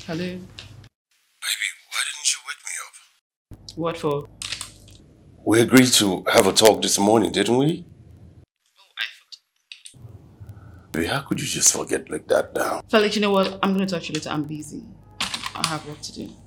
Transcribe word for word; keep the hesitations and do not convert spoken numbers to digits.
Hello? Baby, why didn't you wake me up? What for? We agreed to have a talk this morning, didn't we? Oh, I forgot. Baby, how could you just forget like that now? Felix, you know what? I'm going to talk to you later. I'm busy. I have work to do.